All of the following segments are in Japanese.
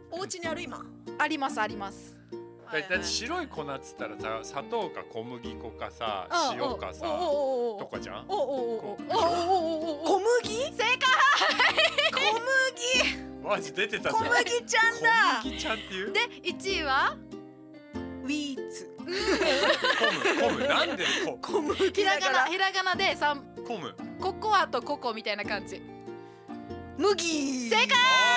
お家にある今。 ありますあります。 だって白い粉っつったらさ、砂糖か小麦粉かさ、塩かさとかじゃん。 小麦？ 正解。 小麦。 マジ出てたじゃん。 小麦ちゃんだ。 小麦ちゃんっていう。 で1位はウィーツ。 コムなんで小麦ひらだから。 がなでコム。 ココアとココみたいな感じ。 麦。 正解。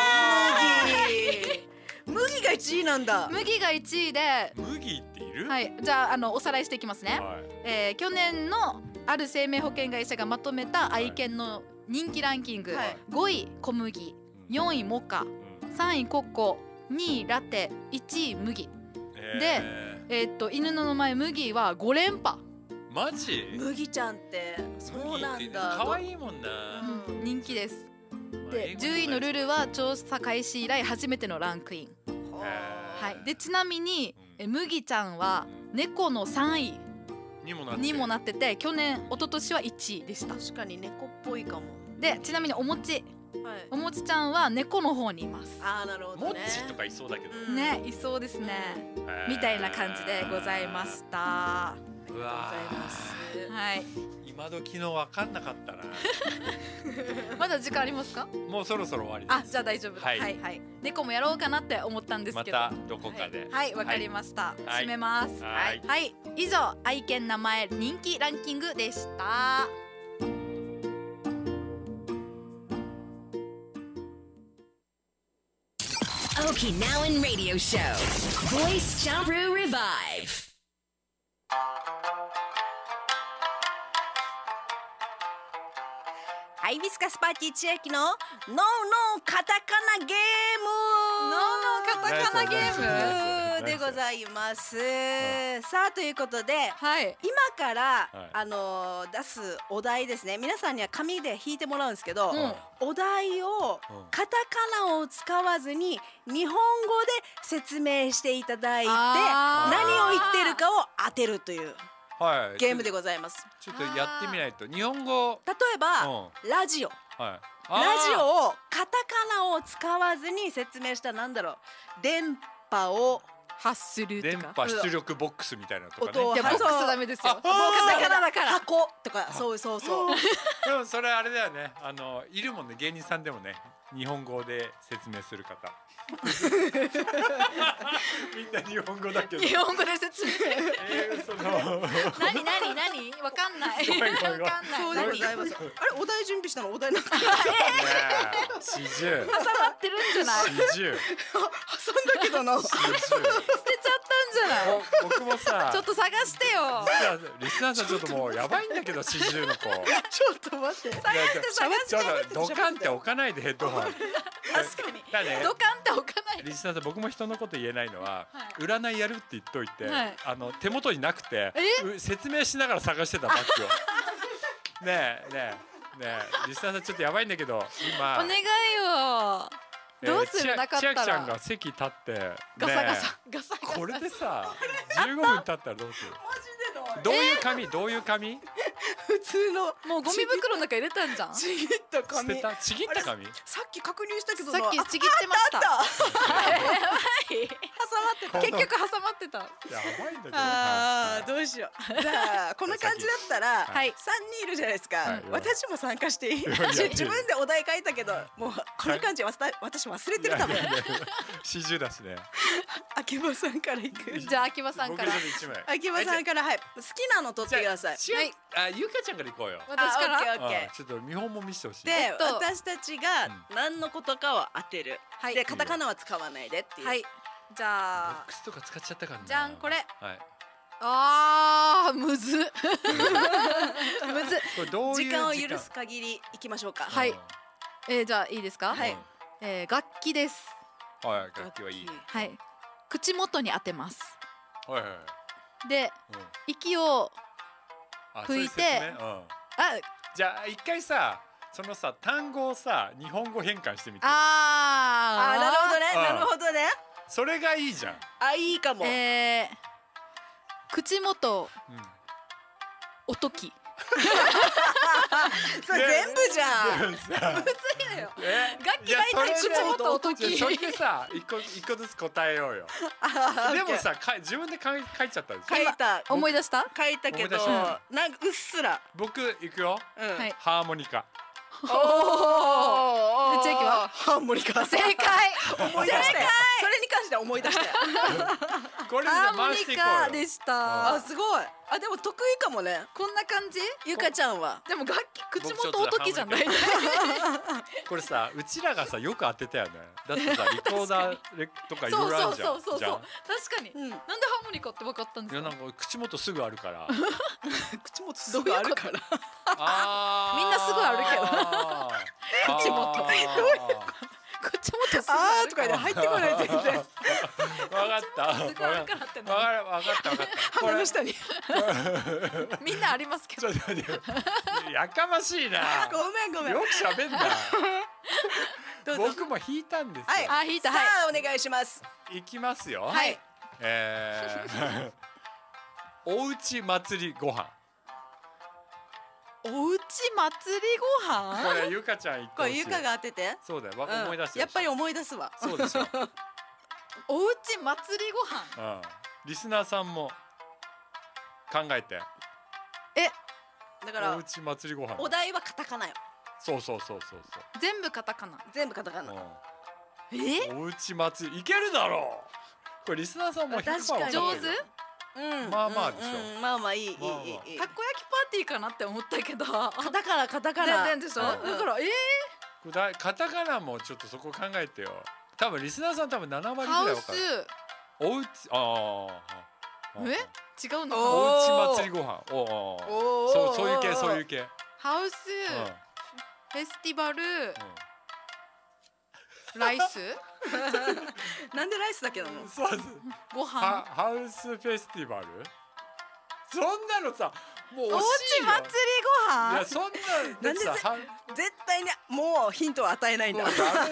麦が1位なんだ。 麦が1位で、 麦っている？ はい、じゃあおさらいしていきますね。 はい。 去年のある生命保険会社がまとめた愛犬の人気ランキング、 はい 5位小麦、4位モカ、3位ココ、2位ラテ、1位麦犬の名前麦は5連覇。 マジ？ 麦ちゃんってそうなんだ。 可愛いもんな。 人気です。で10位のルルは調査開始以来初めてのランクイン。はい。でちなみに麦ちゃんは猫の3位にもなってて、去年一昨年は1位でした。 確かに猫っぽいかも。 でちなみにおもちちゃんは猫の方にいます。 ああ、なるほどね。 モッチとかいそうだけどね、いそうですね。みたいな感じでございました。 うわー、はい。 今時の分かんなかったな。 まだ時間ありますか？ もうそろそろ終わりです。 あ、じゃあ大丈夫。はい。猫もやろうかなって思ったんですけど。 またどこかで。 はい、わかりました。締めます。 はい。 はい。以上、愛犬名前人気ランキングでした。 Okinawan Radio Show Voice Jumperoo Revive。 ハイビスカスパーティー千秋のノーノーカタカナゲーム。 ノーノーカタカナゲームでございます。さあということで、 はい、 今から、出すお題ですね。皆さんには紙で引いてもらうんですけど、お題をカタカナを使わずに日本語で説明していただいて、何を言ってるかを当てるというゲームでございます。 ちょっとやってみないと。日本語、 例えば、ラジオ、ラジオをカタカナを使わずに説明したら、なんだろう、電波を発するとか、 電波出力ボックスみたいなとかね。 いやボックスダメですよ。カタカナだから。 箱とか、そうそうそう。 でもそれあれだよね。いるもんね、芸人さんでもね、日本語で説明する方。みんな日本語だけど。 日本語で説明。何わかんない。 そうでございます。あれ、お題準備したの？お題なんか。 四十。 挟まってるんじゃない？ 四十。 挟んだけどな。 捨てちゃったんじゃない？ 僕もさ。 ちょっと探してよ。 リスナーさんちょっともうやばいんだけど、四十の子。 ちょっと待って。 探して。 ドカンって置かないでヘッドホン。 確かに。 ドカンって置かない。 リスナーさん、僕も人のこと言えないのは、占いやるって言っといて、手元になくて説明しながら探してたバッグを。ねえリスナーさんちょっとやばいんだけど、今お願いよ。どうする？なかったら千秋ちゃんが席立ってガサガサこれでさ15分経ったらどうする？どういう紙？ 普通のもうゴミ袋の中入れたんじゃん。 ちぎった紙。 捨てた？ちぎった紙？ さっき確認したけど、 さっきちぎってました。やばい。 挟まってた。 結局挟まってた。 やばいんだけど。 ああ、どうしよう。じゃあこの感じだったら3人いるじゃないですか。 はい、 私も参加していい？自分でお題書いたけど、もうこの感じ私忘れてる多分。 40だしね。 秋葉さんからいく。 じゃあ秋葉さんから。 秋葉さんから、はい。好きなの取ってください。 はい。あ、ゆかちゃんからいこうよ。 私から。 オッケー。 ちょっと見本も見せてほしい。 で、私たちが何のことかを当てる。で、カタカナは使わないでっていう。 はい。じゃあ。 ボックスとか使っちゃったからな。 じゃん、これ。 はい。 あー、むず。むず。 時間を許す限りいきましょうか。 はい。じゃあいいですか？ はい。 楽器です。 はい、楽器はいい。 はい。口元に当てます。 はいはい。 で、息を吹いて、 じゃあ一回さ、そのさ単語をさ日本語変換してみて。 なるほどね、なるほどね。 それがいいじゃん。 あ、いいかも。 口元、おとき。 それ全部じゃん。 むずいのよ。楽器が痛い口元音き。 それでさ一個ずつ答えようよ。でもさ自分で書いちゃったでしょ。 書いた。 思い出した？ 書いたけどなんかうっすら。 僕行くよ。ハーモニカ。 おお。でチェキはハーモニカ。 正解。 思い出したよ。それに関しては思い出したよ。 これでハーモニ回していこうよ。 カでした。 あ、すごい。あ、でも得意かもね。 こんな感じ？ ゆかちゃんは。 でも楽器口元音きじゃない。 これさ、うちらがさよく当てたよね。だってさリコーダーとかいろいろあるじゃん。 そう確かに。なんでハーモニカって分かったんですか？ いやなんか口元すぐあるから。 口元すぐあるから。 みんなすぐあるけど。口元。口元すぐあるとかで入ってこない全然。 わかった。わかった。 鼻の下に。 みんなありますけど。 やかましいな。 ごめん。 よく喋んな。僕も弾いたんですよ。 あ、弾いた。 さあお願いします。 いきますよ。 はい。 おうち祭りご飯。 おうち祭りご飯？ これゆかちゃん言ってほしい。 これゆかが当てて。 そうだよ。思い出して。 やっぱり思い出すわ。 そうでしょ。 おうち祭りご飯。 リスナーさんも考えて。 だからおうち祭りご飯。 お題はカタカナよ。 そう。 全部カタカナ。 全部カタカナ。 おうち祭りいけるだろう。これリスナーさんも確かに上手？ まあでしょ。 まあいい。 たこ焼きパーティーかなって思ったけど。 カタカナ。 全然でしょ。だからカタカナもちょっとそこ考えてよ。多分リスナーさん7割ぐらい分かる。 ハウス。 おうち違うの？ おうち祭りご飯。そういう系。 ハウス。フェスティバル。ライス？ なんでライスだけなの？ そうです。 ご飯。 ハウスフェスティバル？そんなのさ、もう惜しいよ。 おうち祭りご飯？ いやそんななんで絶対にもうヒントは与えないんだ。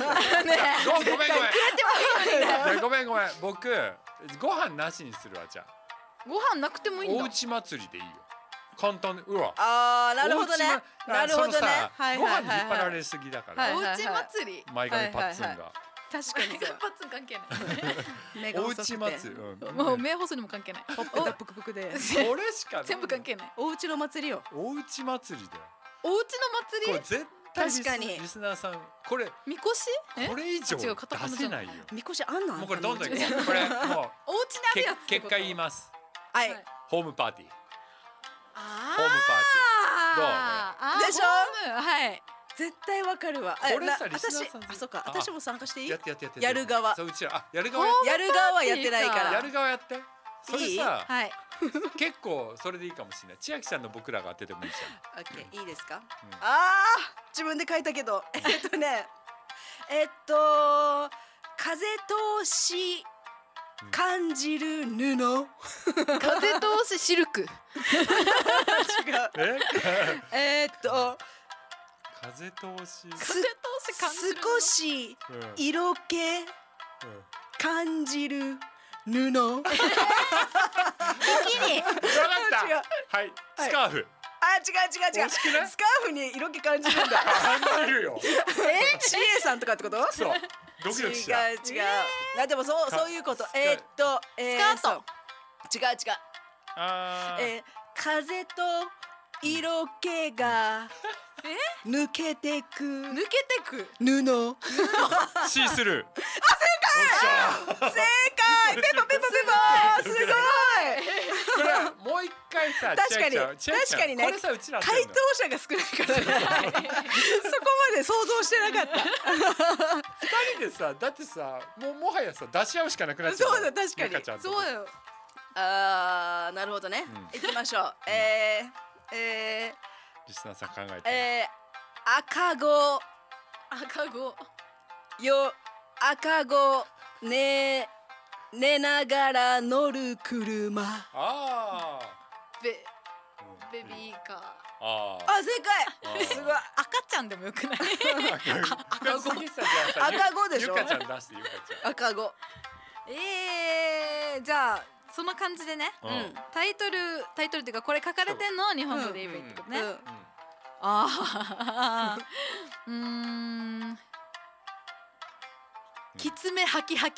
ごめん。僕ご飯なしにするわじゃあ。 ご飯なくてもいいんだ。 おうち祭りでいいよ。簡単に。うわ。 なるほどね。なるほどね。 ご飯に引っ張られすぎだから。 おうち祭り。 前髪パッツンが。 確かに。 パッツン関係ない。 おうち祭り。 もう目細にも関係ない。 ほっぺたぷくぷくで。 これしか全部関係ない。 おうちの祭りよ。 おうち祭りだよ。 おうちの祭り？ これ絶対リスナーさんこれみこし？ これ以上出せないよ。 みこしあんの？ もうこれどんどんいこう。これもうおうちにあるやつ。 結果言います。 はい。 ホームパーティー。ホームパーティー。どう？ でしょ？ はい。 絶対わかるわ。 これさリスナーさん。 そうか。私も参加していい？ やって。 やる側。 そううちらやる側はやってないから。 やる側やって。それさ、 はい。 結構それでいいかもしれない。千秋さんの僕らが当ててもいいじゃん。オッケー、いいですか？自分で書いたけど、風通し感じる布。 風通しシルク。 違う。 風通し。 少し色気感じる布。一気に。 わかった。はい。スカーフ。 違う。スカーフに色気感じるんだ。 感じるよ。 CA さんとかってこと？ そう。ドキドキしちゃう。 違う。でもそういうこと。スカート。違う。風と色気が抜けてく布。 シースルー。 正解。ペパすごい。 これもう一回さ。 確かにね。 これさうちら回答者が少ないからね。そこまで想像してなかった。 二人でさだってさもはやさ出し合うしかなくなっちゃう。 そうだ確かに。 そうだよ。 なるほどね。行きましょう。 リスナーさん考えて。 赤子寝ながら乗る車。 ベビーカー。 正解。すごい。 赤ちゃんでもよくない？ 赤子でしょ。 ゆかちゃん出してゆかちゃん。 赤子。 じゃあその感じでね、タイトルっていうかこれ書かれてんの日本語で言えばいいってことね。きつめはきはき